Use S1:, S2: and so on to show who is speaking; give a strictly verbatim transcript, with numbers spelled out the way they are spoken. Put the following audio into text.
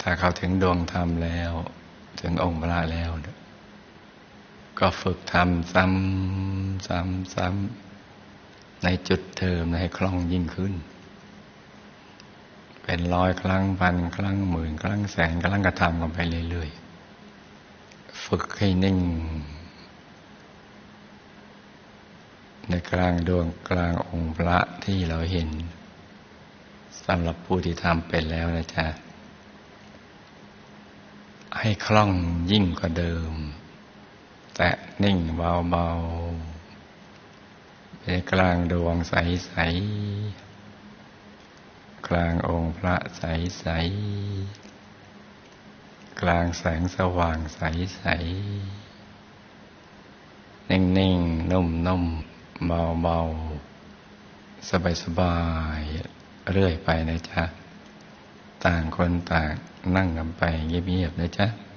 S1: าเขาถึงดวงธรรมแล้วถึงองค์พระแล้วก็ฝึกทำซ้ำซ้ำซ้ำในจุดเดิมให้คล่องยิ่งขึ้นเป็นร้อยครั้งพันครั้งหมื่นครั้งแสนครั้งก็ทำกันไปเรื่อยๆฝึกให้นิ่งในกลางดวงกลางองค์พระที่เราเห็นสำหรับผู้ที่ทำเป็นแล้วนะจ๊ะให้คล่องยิ่งกว่าเดิมแต่นิ่งเบาๆในกลางดวงใสๆกลางองค์พระใสๆกลางแสงสว่างใสๆนิ่งๆนุ่มๆเบาๆสบายๆเรื่อยไปนะจ๊ะต่างคนต่างนั่งกันไปเงียบๆนะจ๊ะ